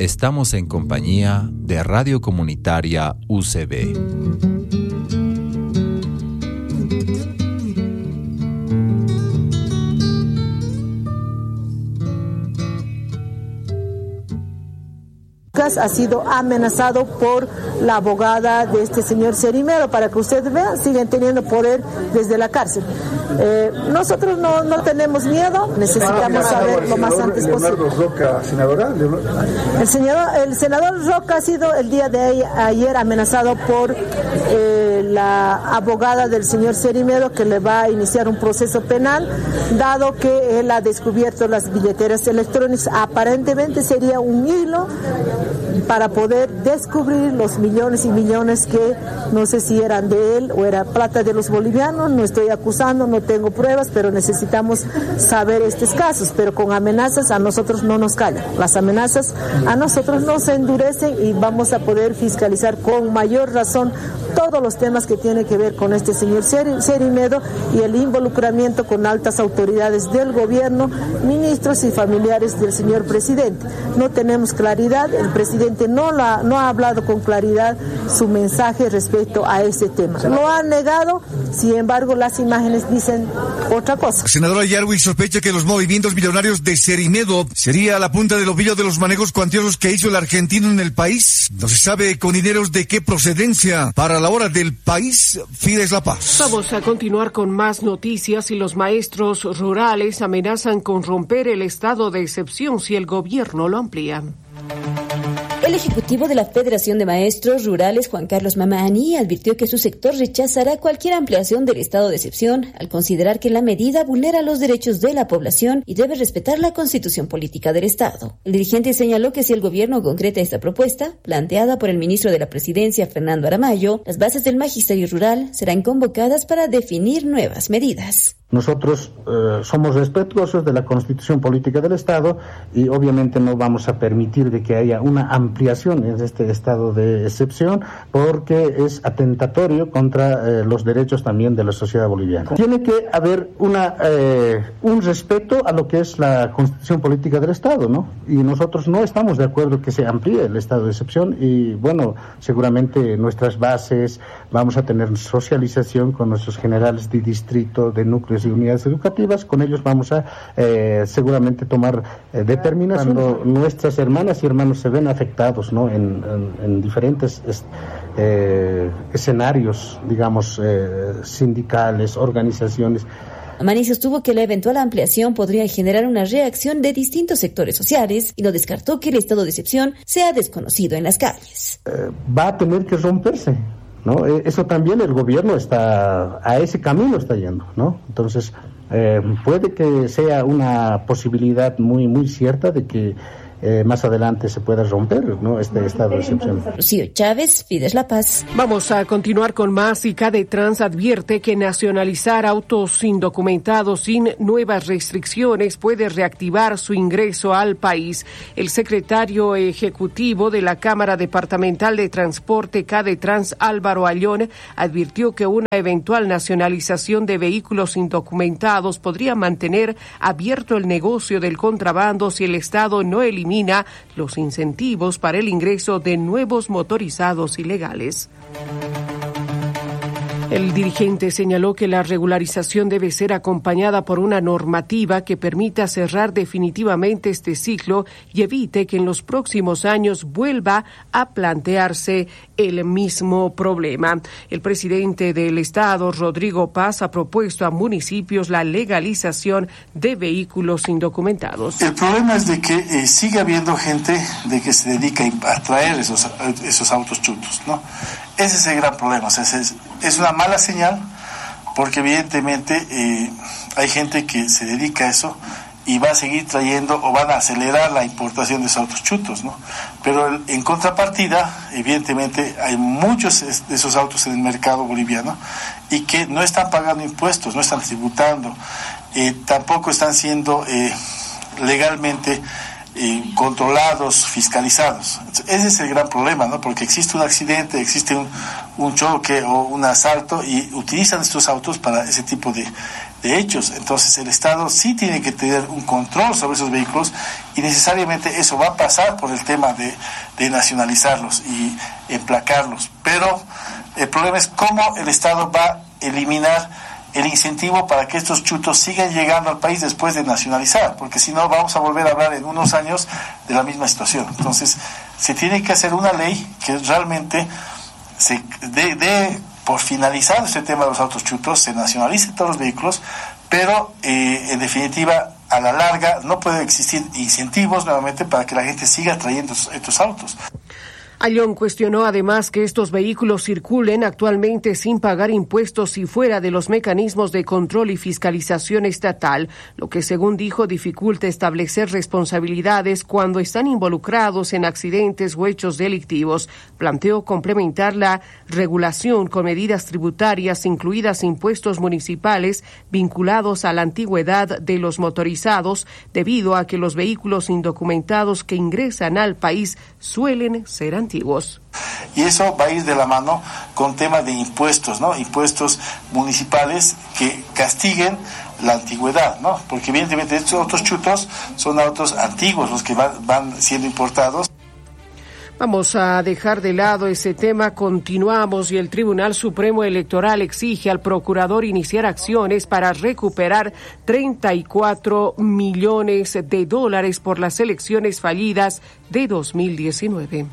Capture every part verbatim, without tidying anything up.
Estamos en compañía de Radio Comunitaria U C B. Ha sido amenazado por la abogada de este señor Cerimero. Para que ustedes vean, siguen teniendo poder desde la cárcel. Eh, nosotros no, no tenemos miedo, necesitamos saber lo más antes posible. Leonardo Roca, senadora. El, señor, el senador Roca ha sido el día de ayer amenazado por eh, la abogada del señor Cerimero, que le va a iniciar un proceso penal, dado que él ha descubierto las billeteras electrónicas. Aparentemente sería un hilo para poder descubrir los millones y millones que no sé si eran de él o era plata de los bolivianos. No estoy acusando, no tengo pruebas, pero necesitamos saber estos casos. Pero con amenazas a nosotros no nos callan. Las amenazas a nosotros nos endurecen y vamos a poder fiscalizar con mayor razón todos los temas que tienen que ver con este señor Cerimero y el involucramiento con altas autoridades del gobierno, ministros y familiares del señor presidente. No tenemos claridad, el presidente no, la, no ha hablado con claridad su mensaje respecto a ese tema. Lo ha negado, sin embargo las imágenes dicen otra cosa. Senadora Yarwi sospecha que los movimientos millonarios de Cerimero sería la punta del ovillo de los manejos cuantiosos que hizo el argentino en el país. No se sabe con dineros de qué procedencia. Para la hora del país, Fides La Paz. Vamos a continuar con más noticias y los maestros rurales amenazan con romper el estado de excepción si el gobierno lo amplía. El ejecutivo de la Federación de Maestros Rurales, Juan Carlos Mamani, advirtió que su sector rechazará cualquier ampliación del estado de excepción al considerar que la medida vulnera los derechos de la población y debe respetar la constitución política del Estado. El dirigente señaló que si el gobierno concreta esta propuesta, planteada por el ministro de la Presidencia, Fernando Aramayo, las bases del magisterio rural serán convocadas para definir nuevas medidas. Nosotros eh, somos respetuosos de la Constitución Política del Estado y obviamente no vamos a permitir de que haya una ampliación en este estado de excepción porque es atentatorio contra eh, los derechos también de la sociedad boliviana. Tiene que haber una eh, un respeto a lo que es la Constitución Política del Estado, ¿no? Y nosotros no estamos de acuerdo que se amplíe el estado de excepción y bueno, seguramente nuestras bases vamos a tener socialización con nuestros generales de distrito, de núcleos y unidades educativas, con ellos vamos a eh, seguramente tomar eh, determinación. Cuando nuestras hermanas y hermanos se ven afectados, ¿no? en, en, en diferentes eh, escenarios, digamos, eh, sindicales, organizaciones. Mamani sostuvo que la eventual ampliación podría generar una reacción de distintos sectores sociales y no descartó que el estado de excepción sea desconocido en las calles. Eh, va a tener que romperse, ¿no? Eso también el gobierno está, a ese camino está yendo, ¿no? Entonces, eh, puede que sea una posibilidad muy, muy cierta de que Eh, más adelante se pueda romper, ¿no? Este estado de excepción. Rocío Chávez, Fides La Paz. Vamos a continuar con más y Cadetrans advierte que nacionalizar autos indocumentados sin nuevas restricciones puede reactivar su ingreso al país. El secretario ejecutivo de la Cámara Departamental de Transporte Cadetrans, Álvaro Ayllón, advirtió que una eventual nacionalización de vehículos indocumentados podría mantener abierto el negocio del contrabando si el Estado no elimina los incentivos para el ingreso de nuevos motorizados ilegales. El dirigente señaló que la regularización debe ser acompañada por una normativa que permita cerrar definitivamente este ciclo y evite que en los próximos años vuelva a plantearse el mismo problema. El presidente del Estado, Rodrigo Paz, ha propuesto a municipios la legalización de vehículos indocumentados. El problema es de que eh, sigue habiendo gente de que se dedica a traer esos, esos autos chutos, ¿no? Ese es el gran problema, o sea, es, es una mala señal porque evidentemente eh, hay gente que se dedica a eso y va a seguir trayendo o van a acelerar la importación de esos autos chutos, ¿no? Pero en contrapartida, evidentemente hay muchos de esos autos en el mercado boliviano y que no están pagando impuestos, no están tributando, eh, tampoco están siendo eh, legalmente Eh, controlados, fiscalizados. Ese es el gran problema, ¿no? Porque existe un accidente, existe un, un choque o un asalto y utilizan estos autos para ese tipo de, de hechos. Entonces el Estado sí tiene que tener un control sobre esos vehículos y necesariamente eso va a pasar por el tema de, de nacionalizarlos y emplacarlos. Pero el problema es cómo el Estado va a eliminar el incentivo para que estos chutos sigan llegando al país después de nacionalizar, porque si no vamos a volver a hablar en unos años de la misma situación. Entonces se tiene que hacer una ley que realmente se dé de, por finalizar este tema de los autos chutos, se nacionalice todos los vehículos, pero eh, en definitiva a la larga no puede existir incentivos nuevamente para que la gente siga trayendo estos autos. Ayllón cuestionó además que estos vehículos circulen actualmente sin pagar impuestos y fuera de los mecanismos de control y fiscalización estatal, lo que según dijo dificulta establecer responsabilidades cuando están involucrados en accidentes o hechos delictivos. Planteó complementar la regulación con medidas tributarias, incluidas impuestos municipales vinculados a la antigüedad de los motorizados, debido a que los vehículos indocumentados que ingresan al país suelen ser antiguos. Y eso va a ir de la mano con temas de impuestos, ¿no? Impuestos municipales que castiguen la antigüedad, ¿no? Porque evidentemente estos autos chutos son autos antiguos los que van, van siendo importados. Vamos a dejar de lado ese tema, continuamos y el Tribunal Supremo Electoral exige al procurador iniciar acciones para recuperar treinta y cuatro millones de dólares por las elecciones fallidas de dos mil diecinueve.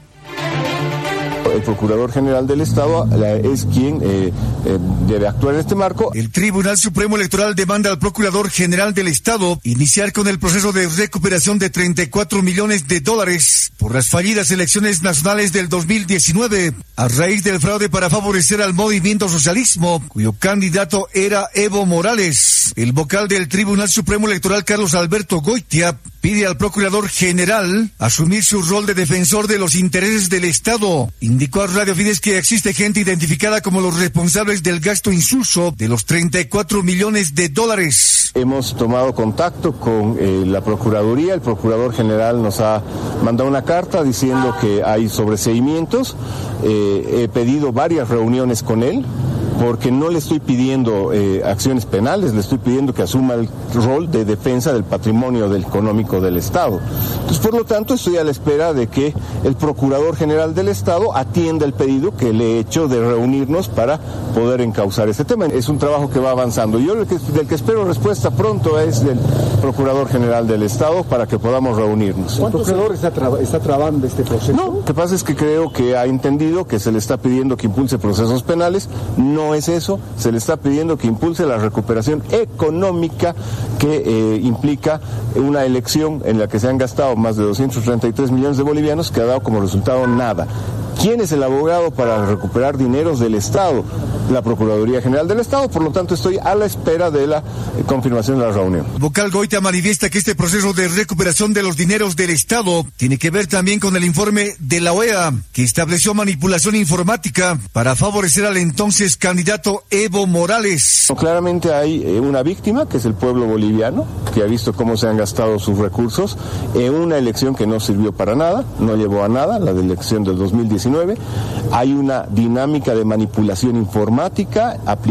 El Procurador General del Estado es quien eh, eh, debe actuar en este marco. El Tribunal Supremo Electoral demanda al Procurador General del Estado iniciar con el proceso de recuperación de treinta y cuatro millones de dólares por las fallidas elecciones nacionales del dos mil diecinueve, a raíz del fraude para favorecer al movimiento socialismo, cuyo candidato era Evo Morales. El vocal del Tribunal Supremo Electoral, Carlos Alberto Goitia, pide al Procurador General asumir su rol de defensor de los intereses del Estado. Indicó a Radio Fides que existe gente identificada como los responsables del gasto insulso de los treinta y cuatro millones de dólares. Hemos tomado contacto con eh, la Procuraduría. El Procurador General nos ha mandado una carta diciendo que hay sobreseimientos. Eh, he pedido varias reuniones con él, porque no le estoy pidiendo eh, acciones penales, le estoy pidiendo que asuma el rol de defensa del patrimonio del económico del Estado. Entonces, por lo tanto, estoy a la espera de que el Procurador General del Estado atienda el pedido que le he hecho de reunirnos para poder encauzar este tema. Es un trabajo que va avanzando. Yo del que, del que espero respuesta pronto es del Procurador General del Estado para que podamos reunirnos. ¿El Procurador está, traba, está trabando este proceso? No, lo que pasa es que creo que ha entendido que se le está pidiendo que impulse procesos penales. No es eso, se le está pidiendo que impulse la recuperación económica que eh, implica una elección en la que se han gastado más de doscientos treinta y tres millones de bolivianos que ha dado como resultado nada. ¿Quién es el abogado para recuperar dineros del Estado? La Procuraduría General del Estado, por lo tanto estoy a la espera de la confirmación de la reunión. Vocal Goitia manifiesta que este proceso de recuperación de los dineros del Estado tiene que ver también con el informe de la O E A, que estableció manipulación informática para favorecer al entonces candidato Evo Morales. Claramente hay una víctima, que es el pueblo boliviano, que ha visto cómo se han gastado sus recursos en una elección que no sirvió para nada, no llevó a nada, la de elección del dos mil diecinueve. Hay una dinámica de manipulación informática aplicada